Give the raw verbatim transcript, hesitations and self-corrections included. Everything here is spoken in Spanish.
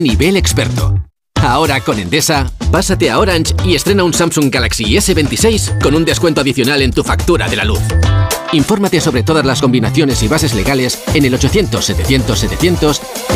Nivel experto. Ahora con Endesa, pásate a Orange y estrena un Samsung Galaxy ese veintiséis con un descuento adicional en tu factura de la luz. Infórmate sobre todas las combinaciones y bases legales en el ochocientos, setecientos, setecientos